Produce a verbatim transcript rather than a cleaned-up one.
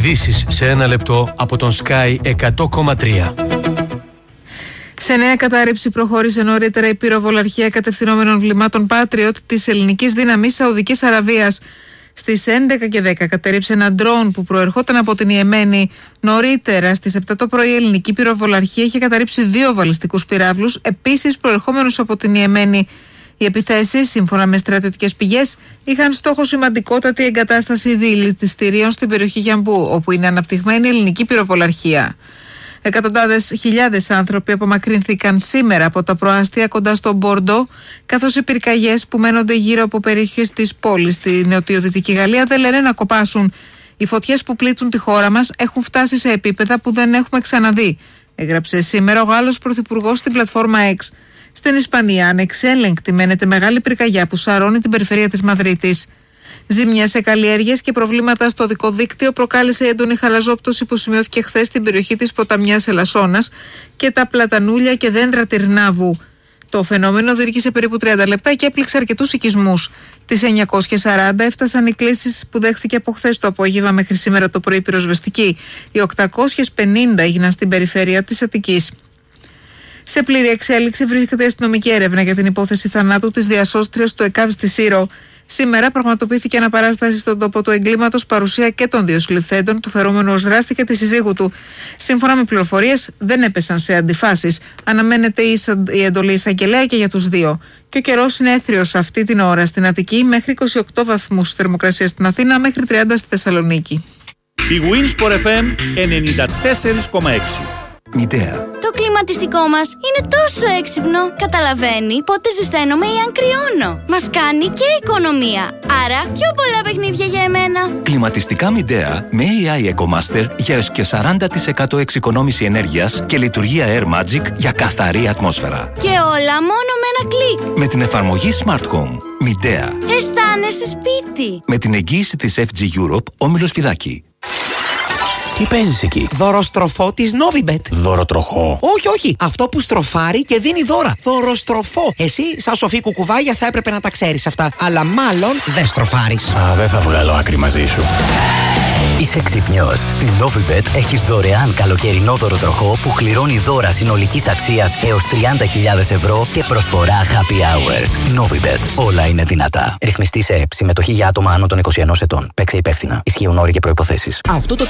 Ειδήσεις σε ένα λεπτό από τον Sky εκατό κόμμα τρία. Σε νέα κατάρριψη προχώρησε νωρίτερα η πυροβολαρχία κατευθυνόμενων βλημάτων Patriot της ελληνικής δύναμης Σαουδικής Αραβίας. Στις έντεκα και δέκα κατέρριψε ένα ντρόουν που προερχόταν από την Ιεμένη. Νωρίτερα, στις επτά το πρωί, η ελληνική πυροβολαρχία είχε καταρρίψει δύο βαλιστικούς πυράβλους, επίσης προερχόμενους από την Ιεμένη. Οι επιθέσεις, σύμφωνα με στρατιωτικές πηγές, είχαν στόχο σημαντικότατη εγκατάσταση διελιστηρίων στην περιοχή Γιαμπού, όπου είναι αναπτυγμένη η ελληνική πυροβολαρχία. Εκατοντάδες χιλιάδες άνθρωποι απομακρύνθηκαν σήμερα από τα προάστια κοντά στο Μπορντό, καθώς οι πυρκαγιές που μένονται γύρω από περιοχές της πόλης στη νοτιοδυτική Γαλλία δεν λένε να κοπάσουν. Οι φωτιές που πλήττουν τη χώρα μας έχουν φτάσει σε επίπεδα που δεν έχουμε ξαναδεί, έγραψε σήμερα ο Γάλλος Πρωθυπουργός στην πλατφόρμα X. Στην Ισπανία, ανεξέλεγκτη μένεται μεγάλη πυρκαγιά που σαρώνει την περιφέρεια της Μαδρίτης. Ζημιές σε καλλιέργειες και προβλήματα στο οδικό δίκτυο προκάλεσε έντονη χαλαζόπτωση που σημειώθηκε χθες στην περιοχή της ποταμιάς Ελασσόνας και τα πλατανούλια και δέντρα Τυρνάβου. Το φαινόμενο διήρκησε περίπου τριάντα λεπτά και έπληξε αρκετούς οικισμούς. Τις εννιακόσιες σαράντα έφτασαν οι κλήσεις που δέχθηκε από χθες το απόγευμα μέχρι σήμερα το πρωί πυροσβεστική. Οι οκτακόσιες πενήντα έγιναν στην περιφέρεια της Αττικής. Σε πλήρη εξέλιξη βρίσκεται η αστυνομική έρευνα για την υπόθεση θανάτου της διασώστριας του ΕΚΑΒ στη Σύρο. Σήμερα πραγματοποιήθηκε αναπαράσταση στον τόπο του εγκλήματος, παρουσία και των δύο συλληφθέντων, του φερόμενου ως δράστη και τη συζύγου του. Σύμφωνα με πληροφορίες, δεν έπεσαν σε αντιφάσεις. Αναμένεται η εντολή εισαγγελέα και για τους δύο. Και ο καιρός είναι έθριος αυτή την ώρα στην Αττική, μέχρι είκοσι οκτώ βαθμούς θερμοκρασία στην Αθήνα, μέχρι τριάντα στη Θεσσαλονίκη. Η Winsport εφ εμ ενενήντα τέσσερα κόμμα έξι. Μητέα. Το κλιματιστικό μας είναι τόσο έξυπνο. Καταλαβαίνει πότε ζεσταίνομαι ή αν κρυώνω. Μας κάνει και οικονομία. Άρα πιο πολλά παιχνίδια για εμένα. Κλιματιστικά Midea με έι άι EcoMaster για έως και σαράντα τοις εκατό εξοικονόμηση ενέργειας και λειτουργία Air Magic για καθαρή ατμόσφαιρα. Και όλα μόνο με ένα κλικ. Με την εφαρμογή Smart Home. Midea. Αισθάνεσαι σπίτι. Με την εγγύηση της εφ τζι Europe, Όμιλος Φιδάκη. Τι παίζεις εκεί? Δωροστροφό της Novibet. Δωροτροχό? Όχι, όχι. Αυτό που στροφάρει και δίνει δώρα. Δωροστροφό. Εσύ, σαν σοφή κουκουβάγια, θα έπρεπε να τα ξέρεις αυτά. Αλλά μάλλον δεν στροφάρεις. Α, δεν θα βγάλω άκρη μαζί σου. Είσαι ξυπνιός. Στην Novibet έχεις δωρεάν καλοκαιρινό δωροτροχό που κληρώνει δώρα συνολικής αξίας έως τριάντα χιλιάδες ευρώ και προσφορά happy hours. Novibet. Όλα είναι δυνατά. Ρυθμιστή σε ΕΠ. Συμμετοχή για άτομα άνω των είκοσι ενός ετών. Παίξε υπεύθυνα. Ισχύουν όροι και προϋποθέσεις. Αυτό το